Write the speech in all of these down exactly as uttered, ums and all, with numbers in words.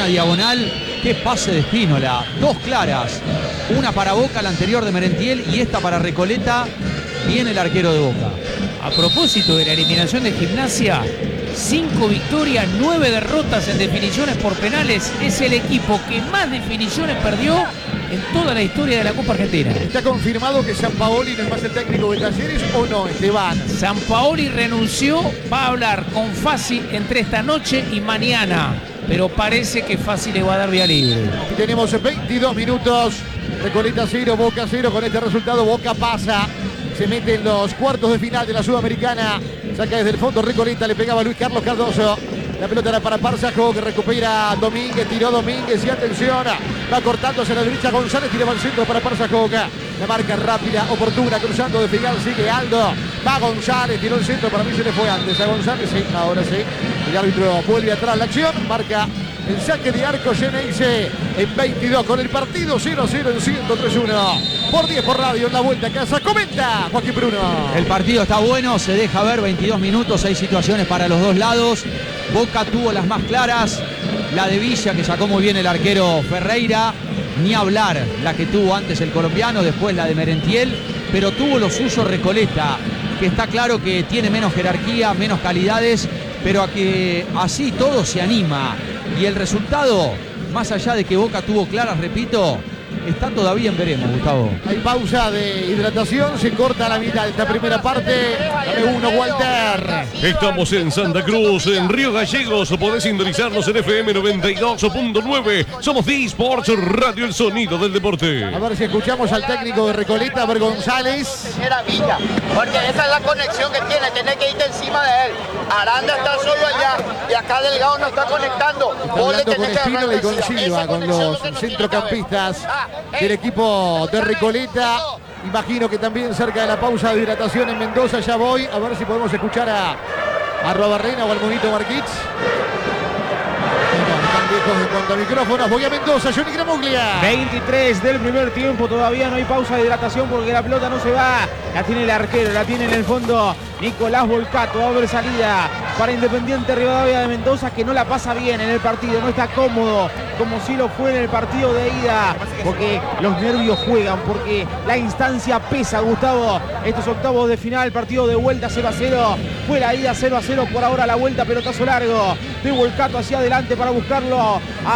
una diagonal. Qué pase de Spínola. Dos claras. Una para Boca, la anterior de Merentiel, y esta para Recoleta. Viene el arquero de Boca. A propósito de la eliminación de Gimnasia, cinco victorias, nueve derrotas en definiciones por penales. Es el equipo que más definiciones perdió en toda la historia de la Copa Argentina. ¿Está confirmado que Sampaoli no es más el técnico de Talleres o no, Esteban? Sampaoli renunció, va a hablar con Fassi entre esta noche y mañana, pero parece que Fassi le va a dar vía libre. Y tenemos veintidós minutos, Recoleta cero, Boca cero. Con este resultado Boca pasa, se mete en los cuartos de final de la Sudamericana. Saca desde el fondo Recoleta, le pegaba Luis Carlos Cardoso. La pelota era para Pársaco, que recupera Domínguez, tiró Domínguez y atención, va cortándose a la derecha González, tiraba el centro para Pársaco. La marca rápida, oportuna, cruzando de Figal, sigue Aldo, va González, tiró el centro, para mí se le fue antes a González, sí, ahora sí. El árbitro vuelve atrás la acción, marca el saque de arco Geneise en veintidós con el partido cero a cero en ciento tres uno. Por diez por radio en la vuelta a casa. Comenta Joaquín Bruno. El partido está bueno, se deja ver, veintidós minutos, hay situaciones para los dos lados. Boca tuvo las más claras, la de Villa que sacó muy bien el arquero Ferreira, ni hablar la que tuvo antes el colombiano, después la de Merentiel, pero tuvo lo suyo Recoleta, que está claro que tiene menos jerarquía, menos calidades, pero a que así todo se anima. Y el resultado, más allá de que Boca tuvo claras, repito, está todavía en veremos, Gustavo. Hay pausa de hidratación, se corta la mitad de esta primera parte. Dame uno, Walter. Estamos en Santa Cruz, en Río Gallegos. Podés sintonizarnos en F M noventa y dos punto nueve. Somos D-Sports Radio, el sonido del deporte. A ver si escuchamos al técnico de Recoleta, Ver González. Era Villa, porque esa es la conexión que tiene, tenés que irte encima de él. Aranda está solo allá y acá Delgado no está conectando. Está hablando con Espínola y con Silva, con los centrocampistas del equipo de Recoleta. Imagino que también cerca de la pausa de hidratación en Mendoza. Ya voy a ver si podemos escuchar a, a Robarrena o al monito Marquich. No, están viejos en cuanto a micrófonos. Voy a Mendoza, Johnny Gramuglia. veintitrés del primer tiempo, todavía no hay pausa de hidratación porque la pelota no se va. La tiene el arquero, la tiene en el fondo Nicolás Volcato. Va a haber salida para Independiente Rivadavia de Mendoza, que no la pasa bien en el partido, no está cómodo como si lo fue en el partido de ida, porque los nervios juegan, porque la instancia pesa, Gustavo. Estos octavos de final, partido de vuelta cero a cero, fue la ida cero a cero, por ahora la vuelta, pelotazo largo de Volcato hacia adelante para buscarlo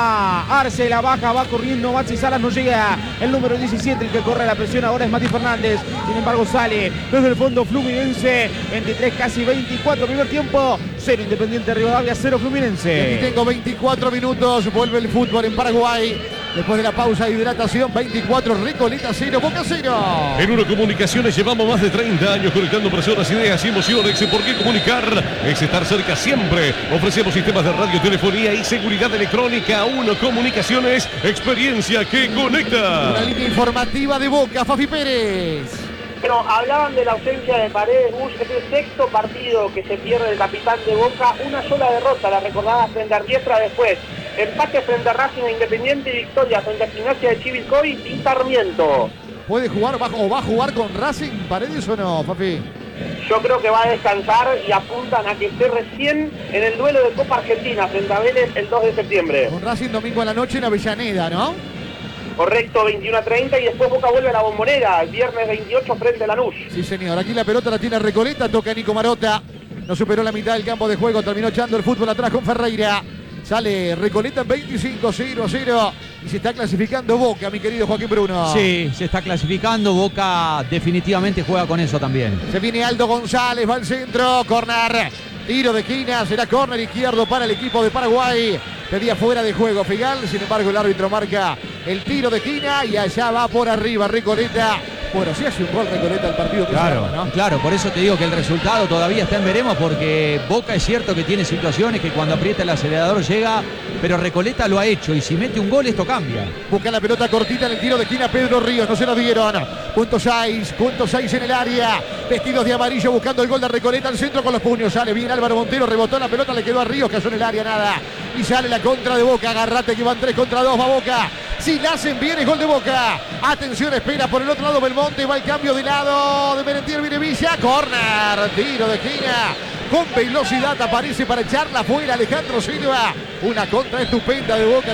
a Arce, la baja, va corriendo Maxi Salas, no llega el número diecisiete, el que corre la presión ahora es Mati Fernández, sin embargo sale desde el fondo Fluminense, veintitrés casi veinticuatro, primer tiempo, cero Independiente Rivadavia, cero Fluminense. Y aquí tengo veinticuatro minutos, vuelve el fútbol en Paraguay. Después de la pausa de hidratación, veinticuatro, Recoleta cero, Boca cero. En Uno Comunicaciones llevamos más de treinta años conectando personas, ideas y emociones. ¿Por qué comunicar? Es estar cerca siempre. Ofrecemos sistemas de radio, telefonía y seguridad electrónica. Uno Comunicaciones, experiencia que conecta. Una línea informativa de Boca, Fafi Pérez. Pero hablaban de la ausencia de Paredes Bush, es el sexto partido que se pierde el capitán de Boca, una sola derrota, la recordaba frente a Ardiestra después. Empate frente a Racing e Independiente y victoria frente a Gimnasia de Chivilcoy y Sarmiento. ¿Puede jugar bajo, o va a jugar con Racing Paredes o no, papi? Yo creo que va a descansar y apuntan a que esté recién en el duelo de Copa Argentina frente a Vélez el dos de septiembre. Con Racing domingo a la noche en Avellaneda, ¿no? Correcto, veintiuno a treinta y después Boca vuelve a la Bombonera el viernes veintiocho frente a Lanús. Sí, señor. Aquí la pelota la tiene Recoleta, toca Nico Marota. No superó la mitad del campo de juego, terminó echando el fútbol atrás con Ferreira. Sale Recoleta veinticinco cero a cero y se está clasificando Boca, mi querido Joaquín Bruno. Sí, se está clasificando, Boca definitivamente juega con eso también. Se viene Aldo González, va al centro, córner, tiro de esquina, será córner izquierdo para el equipo de Paraguay. Pedía fuera de juego Figal, sin embargo el árbitro marca el tiro de esquina y allá va por arriba Recoleta. Bueno, si hace un gol Recoleta el partido que claro, se arma, ¿no? Claro, por eso te digo que el resultado todavía está en veremos, porque Boca es cierto que tiene situaciones que cuando aprieta el acelerador llega, pero Recoleta lo ha hecho y si mete un gol esto cambia. Busca la pelota cortita en el tiro de esquina Pedro Ríos, no se lo dieron. Punto seis, punto seis en el área. Vestidos de amarillo buscando el gol de Recoleta al centro con los puños. Sale bien Álvaro Montero, rebotó la pelota, le quedó a Ríos, cayó en el área, nada. Y sale la contra de Boca, agarrate que van tres contra dos, va Boca. Si la hacen bien es gol de Boca. Atención, espera por el otro lado Belmonte, va el cambio de lado de Merentiel, viene Villa, córner, tiro de esquina. Con velocidad aparece para echarla fuera Alejandro Silva. Una contra estupenda de Boca.